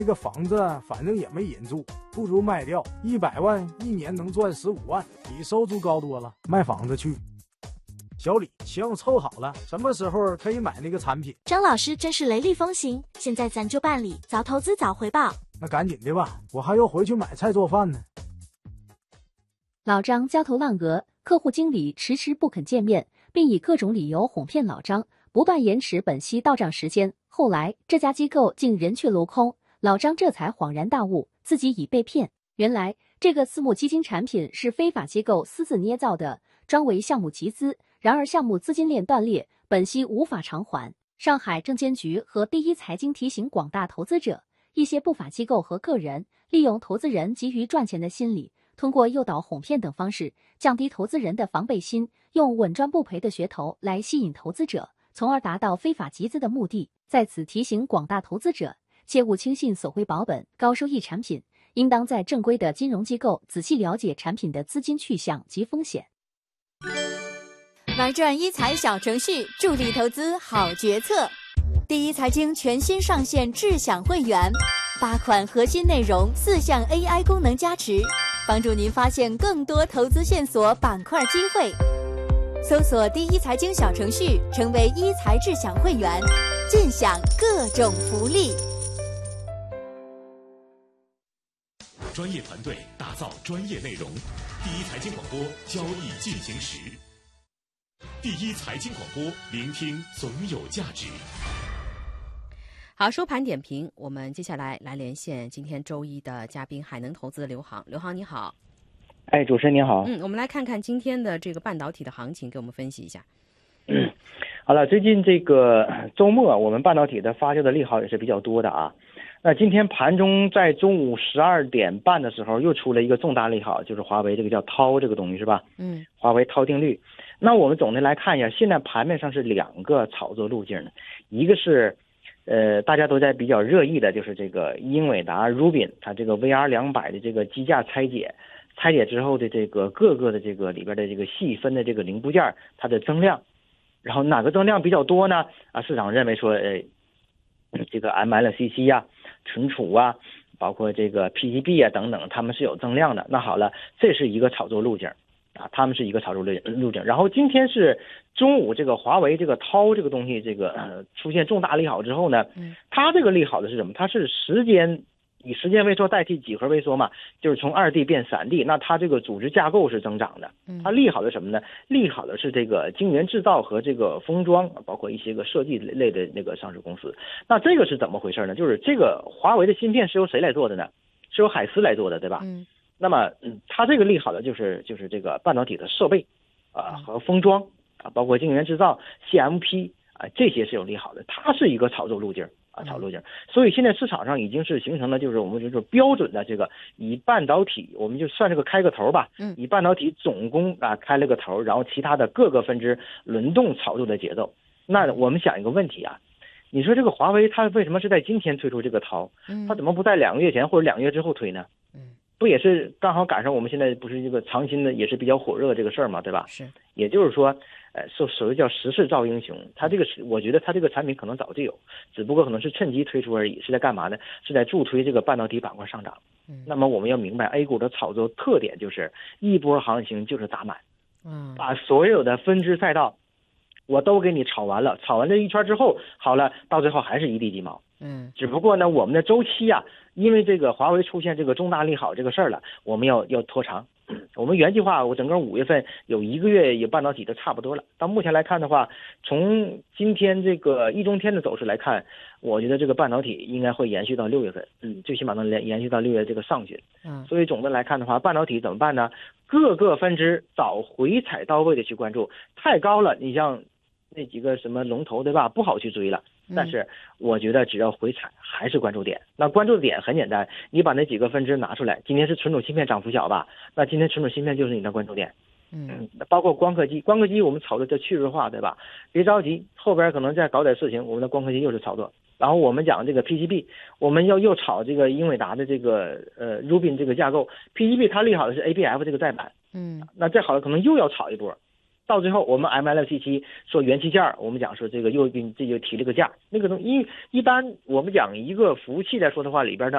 这个房子反正也没人住，不如卖掉，100万一年能赚15万，比收租高多了。卖房子去。小李，行，凑好了，什么时候可以买那个产品？ 张老师真是雷厉风行，现在咱就办理，早投资早回报。 那赶紧的吧，我还要回去买菜做饭呢。 老张焦头烂额，客户经理迟迟不肯见面，并以各种理由哄骗老张，不断延迟本息到账时间。后来这家机构竟人去楼空，老张这才恍然大悟，自己已被骗。原来这个私募基金产品是非法机构私自捏造的，专为项目集资。然而项目资金链断裂，本息无法偿还。上海证监局和第一财经提醒广大投资者，一些不法机构和个人利用投资人急于赚钱的心理，通过诱导、哄骗等方式，降低投资人的防备心，用稳赚不赔的噱头来吸引投资者，从而达到非法集资的目的。在此提醒广大投资者，切勿轻信所谓保本、高收益产品，应当在正规的金融机构仔细了解产品的资金去向及风险。 玩转一财小程序，助力投资好决策。第一财经全新上线智享会员，8款核心内容，4项 AI 功能加持，帮助您发现更多投资线索、板块机会。搜索第一财经小程序，成为一财智享会员，尽享各种福利。 专业团队打造专业内容，第一财经广播，交易进行时。第一财经广播，聆听总有价值。 好，收盘点评，我们接下来连线今天周一的嘉宾海能投资的刘航。刘航你好。 哎，主持人您好。 我们来看看今天的这个半导体的行情，给我们分析一下。 好了，最近这个周末我们半导体的发酵的利好也是比较多的啊。那今天盘中在中午12点半的时候又出了一个重大利好，就是华为这个叫涛这个东西是吧？华为涛定律。那我们总的来看一下，现在盘面上是2个炒作路径的，一个是大家都在比较热议的，就是这个英伟达 Rubin 它这个 VR200的这个机架拆解之后的这个各个的这个里边的这个细分的这个零部件它的增量，然后哪个增量比较多呢？市场认为说这个 MLCC 呀、存储啊，包括这个 PCB 啊等等，它们是有增量的。那好了，这是一个炒作路径啊，他们是一个炒作路径。然后今天是中午这个华为这个涛这个东西这个出现重大利好之后呢，它这个利好的是什么？它是以时间微缩代替几何微缩嘛，就是从2D 变3D， 那它这个组织架构是增长的。它利好的什么呢？利好的是这个晶圆制造和这个封装，包括一些个设计类的那个上市公司。那这个是怎么回事呢？就是这个华为的芯片是由谁来做的呢？是由海思来做的，对吧？那么它这个利好的就是这个半导体的设备和封装包括晶圆制造 CMP 这些是有利好的，它是一个炒作路径炒路径。所以现在市场上已经是形成了，就是我们就是标准的这个以半导体，我们就算这个开个头吧，以半导体总共开了个头，然后其他的各个分支轮动炒作的节奏。那我们想一个问题啊，你说这个华为它为什么是在今天推出这个涛？它怎么不在2个月前或者2个月之后推呢？不也是刚好赶上我们现在不是这个长芯的也是比较火热这个事儿嘛，对吧？是，也就是说，所谓叫时势造英雄，它这个是我觉得它这个产品可能早就有，只不过可能是趁机推出而已，是在干嘛呢？是在助推这个半导体板块上涨。那么我们要明白 A 股的炒作特点就是一波行情就是打满，把所有的分支赛道我都给你炒完了，炒完这一圈之后，好了，到最后还是一地鸡毛。只不过呢，我们的周期因为这个华为出现这个重大利好这个事儿了，我们要拖长。我们原计划，我整个5月份有1个月有半导体都差不多了。到目前来看的话，从今天这个一中天的走势来看，我觉得这个半导体应该会延续到6月份，最起码能延续到6月这个上旬。所以总的来看的话，半导体怎么办呢？各个分支找回踩到位的去关注，太高了，你像那几个什么龙头对吧，不好去追了。但是我觉得只要回踩还是关注点。那关注点很简单，你把那几个分支拿出来，今天是存储芯片涨幅小吧，那今天存储芯片就是你的关注点。包括光刻机我们炒的叫去日化对吧，别着急，后边可能再搞点事情，我们的光刻机又是炒作。然后我们讲这个 PCB， 我们又炒这个英伟达的这个Rubin 这个架构 PCB， 它利好的是 ABF 这个载板。那再好的可能又要炒一波。 到最后我们 MI677 说元器件，我们讲说这个又给你这就提了个价，那个东西一般我们讲一个服务器来说的话，里边的